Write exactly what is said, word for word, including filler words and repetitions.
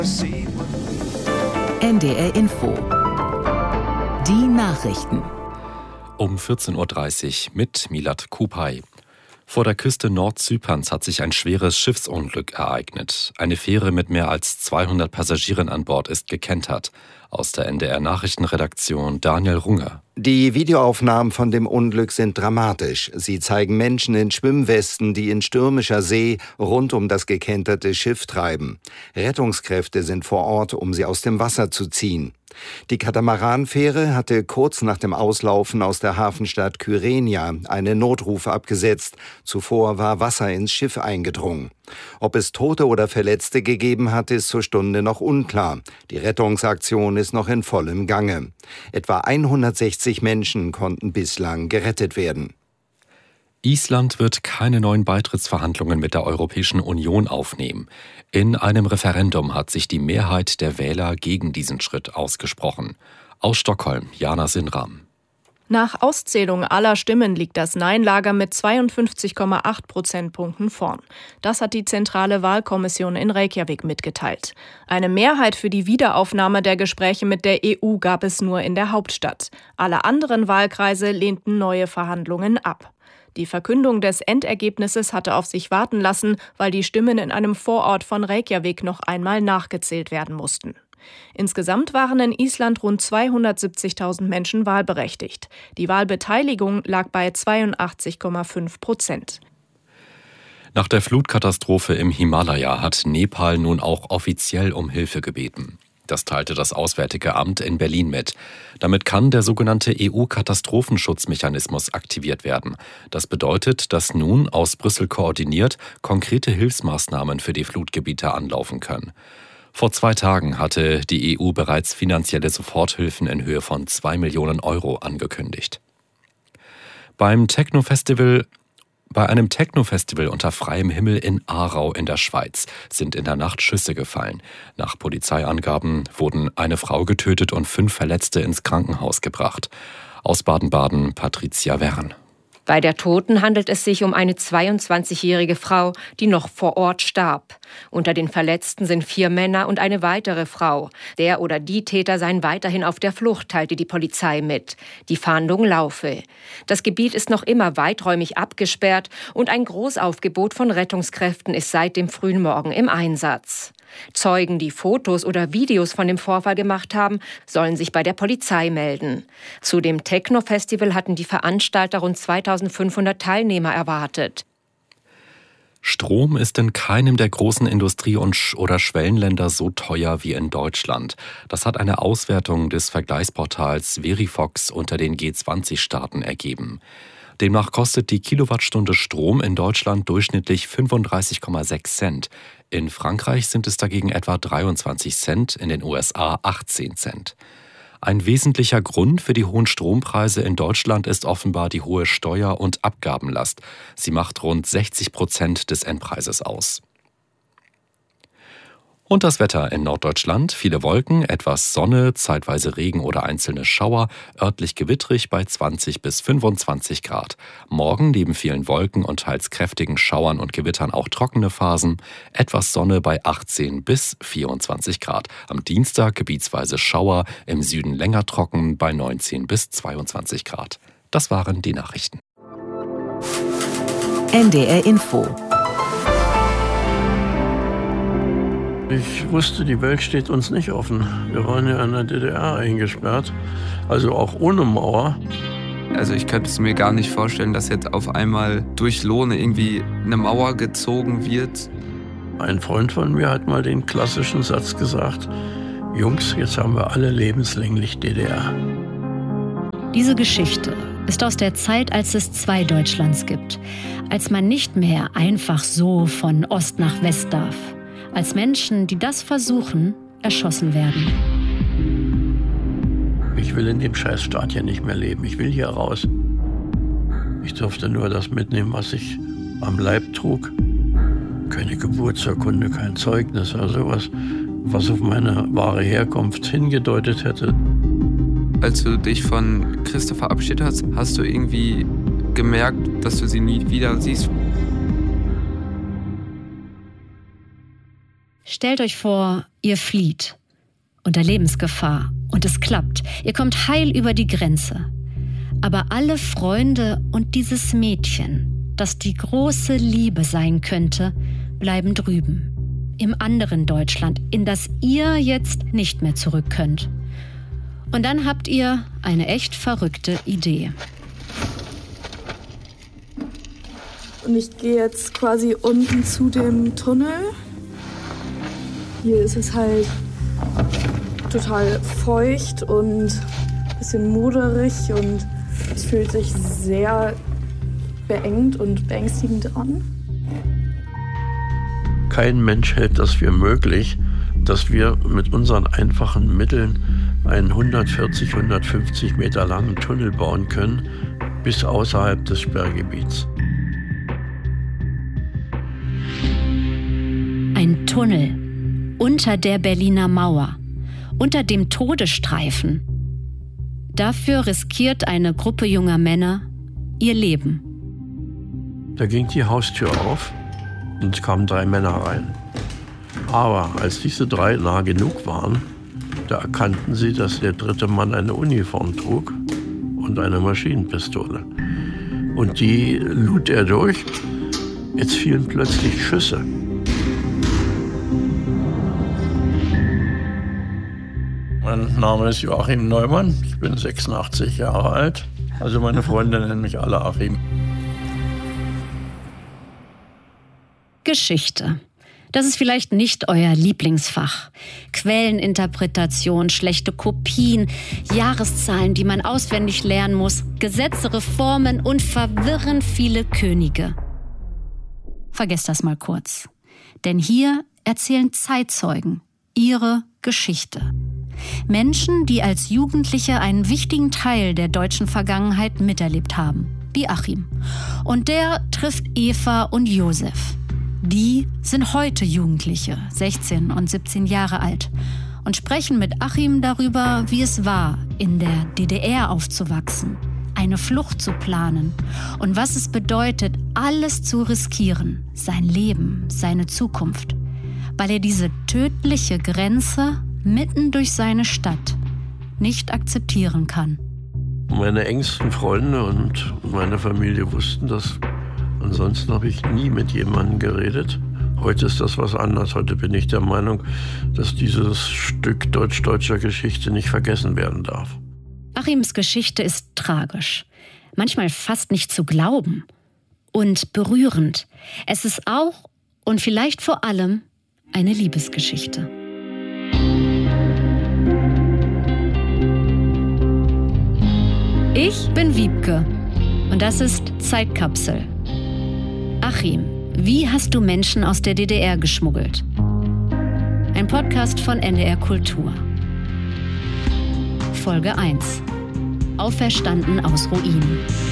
N D R Info. Die Nachrichten. Um vierzehn Uhr dreißig mit Milad Kupay. Vor der Küste Nordzyperns hat sich ein schweres Schiffsunglück ereignet. Eine Fähre mit mehr als zweihundert Passagieren an Bord ist gekentert. Aus der N D R-Nachrichtenredaktion Daniel Runge. Die Videoaufnahmen von dem Unglück sind dramatisch. Sie zeigen Menschen in Schwimmwesten, die in stürmischer See rund um das gekenterte Schiff treiben. Rettungskräfte sind vor Ort, um sie aus dem Wasser zu ziehen. Die Katamaranfähre hatte kurz nach dem Auslaufen aus der Hafenstadt Kyrenia einen Notruf abgesetzt. Zuvor war Wasser ins Schiff eingedrungen. Ob es Tote oder Verletzte gegeben hat, ist zur Stunde noch unklar. Die Rettungsaktion ist noch in vollem Gange. Etwa hundertsechzig Menschen konnten bislang gerettet werden. Island wird keine neuen Beitrittsverhandlungen mit der Europäischen Union aufnehmen. In einem Referendum hat sich die Mehrheit der Wähler gegen diesen Schritt ausgesprochen. Aus Stockholm, Jana Sinram. Nach Auszählung aller Stimmen liegt das Nein-Lager mit zweiundfünfzig Komma acht Prozentpunkten vorn. Das hat die Zentrale Wahlkommission in Reykjavik mitgeteilt. Eine Mehrheit für die Wiederaufnahme der Gespräche mit der E U gab es nur in der Hauptstadt. Alle anderen Wahlkreise lehnten neue Verhandlungen ab. Die Verkündung des Endergebnisses hatte auf sich warten lassen, weil die Stimmen in einem Vorort von Reykjavik noch einmal nachgezählt werden mussten. Insgesamt waren in Island rund zweihundertsiebzigtausend Menschen wahlberechtigt. Die Wahlbeteiligung lag bei zweiundachtzig Komma fünf Prozent. Nach der Flutkatastrophe im Himalaya hat Nepal nun auch offiziell um Hilfe gebeten. Das teilte das Auswärtige Amt in Berlin mit. Damit kann der sogenannte E U-Katastrophenschutzmechanismus aktiviert werden. Das bedeutet, dass nun aus Brüssel koordiniert konkrete Hilfsmaßnahmen für die Flutgebiete anlaufen können. Vor zwei Tagen hatte die E U bereits finanzielle Soforthilfen in Höhe von zwei Millionen Euro angekündigt. Beim Techno-Festival Bei einem Techno-Festival unter freiem Himmel in Aarau in der Schweiz sind in der Nacht Schüsse gefallen. Nach Polizeiangaben wurden eine Frau getötet und fünf Verletzte ins Krankenhaus gebracht. Aus Baden-Baden Patricia Wern. Bei der Toten handelt es sich um eine zweiundzwanzigjährige Frau, die noch vor Ort starb. Unter den Verletzten sind vier Männer und eine weitere Frau. Der oder die Täter seien weiterhin auf der Flucht, teilte die Polizei mit. Die Fahndung laufe. Das Gebiet ist noch immer weiträumig abgesperrt und ein Großaufgebot von Rettungskräften ist seit dem frühen Morgen im Einsatz. Zeugen, die Fotos oder Videos von dem Vorfall gemacht haben, sollen sich bei der Polizei melden. Zu dem Techno-Festival hatten die Veranstalter rund zweitausendfünfhundert Teilnehmer erwartet. Strom ist in keinem der großen Industrie- und Sch- oder Schwellenländer so teuer wie in Deutschland. Das hat eine Auswertung des Vergleichsportals Verifox unter den G zwanzig Staaten ergeben. Demnach kostet die Kilowattstunde Strom in Deutschland durchschnittlich fünfunddreißig Komma sechs Cent. In Frankreich sind es dagegen etwa dreiundzwanzig Cent, in den U S A achtzehn Cent. Ein wesentlicher Grund für die hohen Strompreise in Deutschland ist offenbar die hohe Steuer- und Abgabenlast. Sie macht rund sechzig Prozent des Endpreises aus. Und das Wetter in Norddeutschland: viele Wolken, etwas Sonne, zeitweise Regen oder einzelne Schauer, örtlich gewittrig bei zwanzig bis fünfundzwanzig Grad. Morgen neben vielen Wolken und teils kräftigen Schauern und Gewittern auch trockene Phasen, etwas Sonne bei achtzehn bis vierundzwanzig Grad. Am Dienstag gebietsweise Schauer, im Süden länger trocken bei neunzehn bis zweiundzwanzig Grad. Das waren die Nachrichten. N D R Info. Ich wusste, die Welt steht uns nicht offen. Wir waren ja in der D D R eingesperrt, also auch ohne Mauer. Also ich könnte es mir gar nicht vorstellen, dass jetzt auf einmal durch Lohne irgendwie eine Mauer gezogen wird. Ein Freund von mir hat mal den klassischen Satz gesagt: Jungs, jetzt haben wir alle lebenslänglich D D R. Diese Geschichte ist aus der Zeit, als es zwei Deutschlands gibt. Als man nicht mehr einfach so von Ost nach West darf. Als Menschen, die das versuchen, erschossen werden. Ich will in dem Scheißstaat hier nicht mehr leben. Ich will hier raus. Ich durfte nur das mitnehmen, was ich am Leib trug. Keine Geburtsurkunde, kein Zeugnis oder sowas, was auf meine wahre Herkunft hingedeutet hätte. Als du dich von Christa verabschiedet hast, hast du irgendwie gemerkt, dass du sie nie wieder siehst? Stellt euch vor, ihr flieht unter Lebensgefahr und es klappt. Ihr kommt heil über die Grenze. Aber alle Freunde und dieses Mädchen, das die große Liebe sein könnte, bleiben drüben. Im anderen Deutschland, in das ihr jetzt nicht mehr zurück könnt. Und dann habt ihr eine echt verrückte Idee. Und ich gehe jetzt quasi unten zu dem Tunnel. Hier ist es halt total feucht und ein bisschen moderig und es fühlt sich sehr beengt und beängstigend an. Kein Mensch hält das für möglich, dass wir mit unseren einfachen Mitteln einen hundertvierzig, hundertfünfzig Meter langen Tunnel bauen können, bis außerhalb des Sperrgebiets. Ein Tunnel unter der Berliner Mauer, unter dem Todesstreifen. Dafür riskiert eine Gruppe junger Männer ihr Leben. Da ging die Haustür auf und es kamen drei Männer rein. Aber als diese drei nah genug waren, da erkannten sie, dass der dritte Mann eine Uniform trug und eine Maschinenpistole. Und die lud er durch. Jetzt fielen plötzlich Schüsse. Mein Name ist Joachim Neumann, ich bin sechsundachtzig Jahre alt. Also meine Freunde nennen mich alle Achim. Geschichte. Das ist vielleicht nicht euer Lieblingsfach. Quelleninterpretation, schlechte Kopien, Jahreszahlen, die man auswendig lernen muss, Gesetze, Reformen und verwirrend viele Könige. Vergesst das mal kurz. Denn hier erzählen Zeitzeugen ihre Geschichte. Menschen, die als Jugendliche einen wichtigen Teil der deutschen Vergangenheit miterlebt haben, wie Achim. Und der trifft Eva und Josef. Die sind heute Jugendliche, sechzehn und siebzehn Jahre alt, und sprechen mit Achim darüber, wie es war, in der D D R aufzuwachsen, eine Flucht zu planen und was es bedeutet, alles zu riskieren, sein Leben, seine Zukunft, weil er diese tödliche Grenze mitten durch seine Stadt nicht akzeptieren kann. Meine engsten Freunde und meine Familie wussten das. Ansonsten habe ich nie mit jemandem geredet. Heute ist das was anderes. Heute bin ich der Meinung, dass dieses Stück deutsch-deutscher Geschichte nicht vergessen werden darf. Achims Geschichte ist tragisch, manchmal fast nicht zu glauben und berührend. Es ist auch und vielleicht vor allem eine Liebesgeschichte. Ich bin Wiebke und das ist Zeitkapsel. Achim, wie hast du Menschen aus der D D R geschmuggelt? Ein Podcast von N D R Kultur. Folge eins. Auferstanden aus Ruinen.